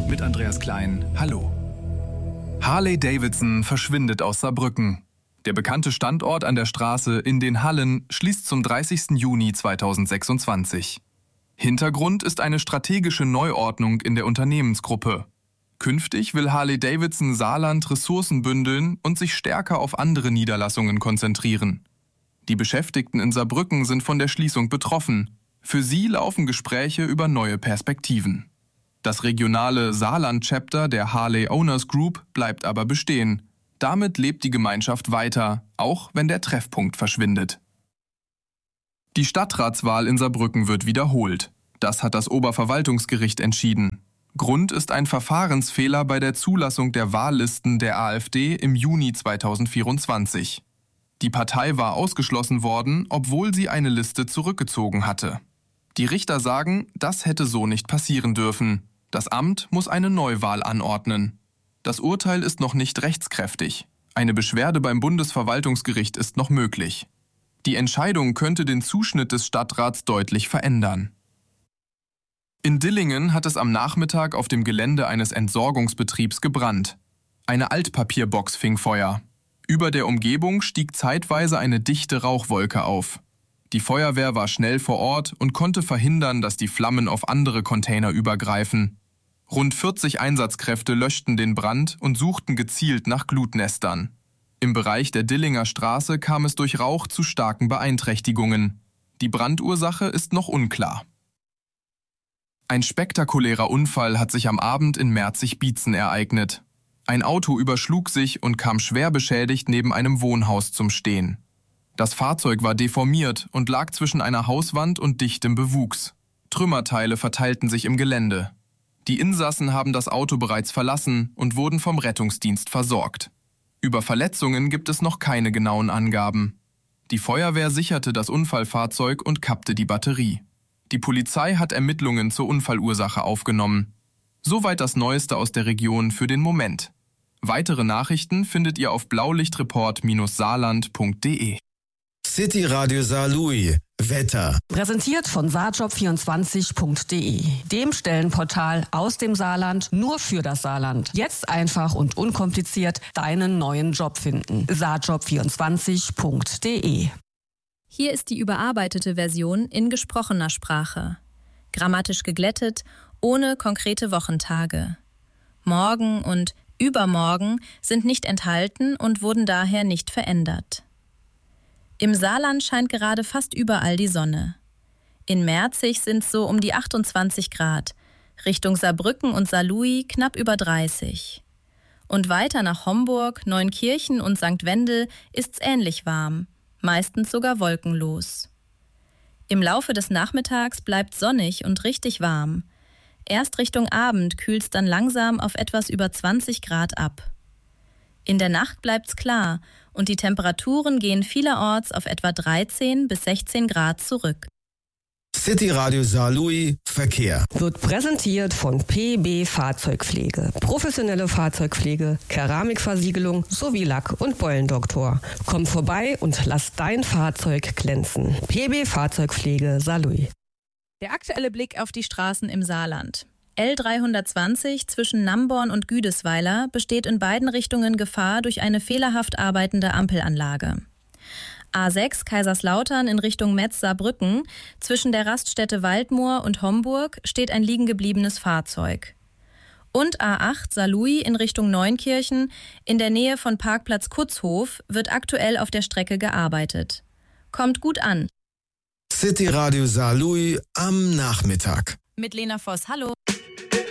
mit Andreas Klein. Hallo. Harley-Davidson verschwindet aus Saarbrücken. Der bekannte Standort an der Straße in den Hallen schließt zum 30. Juni 2026. Hintergrund ist eine strategische Neuordnung in der Unternehmensgruppe. Künftig will Harley-Davidson Saarland Ressourcen bündeln und sich stärker auf andere Niederlassungen konzentrieren. Die Beschäftigten in Saarbrücken sind von der Schließung betroffen. Für sie laufen Gespräche über neue Perspektiven. Das regionale Saarland-Chapter der Harley Owners Group bleibt aber bestehen. Damit lebt die Gemeinschaft weiter, auch wenn der Treffpunkt verschwindet. Die Stadtratswahl in Saarbrücken wird wiederholt. Das hat das Oberverwaltungsgericht entschieden. Grund ist ein Verfahrensfehler bei der Zulassung der Wahllisten der AfD im Juni 2024. Die Partei war ausgeschlossen worden, obwohl sie eine Liste zurückgezogen hatte. Die Richter sagen, das hätte so nicht passieren dürfen. Das Amt muss eine Neuwahl anordnen. Das Urteil ist noch nicht rechtskräftig. Eine Beschwerde beim Bundesverwaltungsgericht ist noch möglich. Die Entscheidung könnte den Zuschnitt des Stadtrats deutlich verändern. In Dillingen hat es am Nachmittag auf dem Gelände eines Entsorgungsbetriebs gebrannt. Eine Altpapierbox fing Feuer. Über der Umgebung stieg zeitweise eine dichte Rauchwolke auf. Die Feuerwehr war schnell vor Ort und konnte verhindern, dass die Flammen auf andere Container übergreifen. Rund 40 Einsatzkräfte löschten den Brand und suchten gezielt nach Glutnestern. Im Bereich der Dillinger Straße kam es durch Rauch zu starken Beeinträchtigungen. Die Brandursache ist noch unklar. Ein spektakulärer Unfall hat sich am Abend in Merzig-Bietzen ereignet. Ein Auto überschlug sich und kam schwer beschädigt neben einem Wohnhaus zum Stehen. Das Fahrzeug war deformiert und lag zwischen einer Hauswand und dichtem Bewuchs. Trümmerteile verteilten sich im Gelände. Die Insassen haben das Auto bereits verlassen und wurden vom Rettungsdienst versorgt. Über Verletzungen gibt es noch keine genauen Angaben. Die Feuerwehr sicherte das Unfallfahrzeug und kappte die Batterie. Die Polizei hat Ermittlungen zur Unfallursache aufgenommen. Soweit das Neueste aus der Region für den Moment. Weitere Nachrichten findet ihr auf blaulichtreport-saarland.de. City Radio Saarlouis. Wetter. Präsentiert von saarjob24.de, dem Stellenportal aus dem Saarland nur für das Saarland. Jetzt einfach und unkompliziert deinen neuen Job finden. saarjob24.de. Hier ist die überarbeitete Version in gesprochener Sprache. Grammatisch geglättet, ohne konkrete Wochentage. Morgen und übermorgen sind nicht enthalten und wurden daher nicht verändert. Im Saarland scheint gerade fast überall die Sonne. In Merzig sind es so um die 28 Grad, Richtung Saarbrücken und Saarlouis knapp über 30. Und weiter nach Homburg, Neunkirchen und St. Wendel ist's ähnlich warm, meistens sogar wolkenlos. Im Laufe des Nachmittags bleibt sonnig und richtig warm. Erst Richtung Abend kühlt's dann langsam auf etwas über 20 Grad ab. In der Nacht bleibt's klar und die Temperaturen gehen vielerorts auf etwa 13 bis 16 Grad zurück. City Radio Saarlouis Verkehr. Wird präsentiert von PB Fahrzeugpflege. Professionelle Fahrzeugpflege, Keramikversiegelung sowie Lack- und Beulendoktor. Komm vorbei und lass dein Fahrzeug glänzen. PB Fahrzeugpflege Saarlouis. Der aktuelle Blick auf die Straßen im Saarland. L320 zwischen Namborn und Güdesweiler besteht in beiden Richtungen Gefahr durch eine fehlerhaft arbeitende Ampelanlage. A6 Kaiserslautern in Richtung Metz-Saarbrücken zwischen der Raststätte Waldmoor und Homburg steht ein liegengebliebenes Fahrzeug. Und A8 Saarlouis in Richtung Neunkirchen in der Nähe von Parkplatz Kutzhof wird aktuell auf der Strecke gearbeitet. Kommt gut an. City Radio Saarlouis am Nachmittag. Mit Lena Voss, hallo.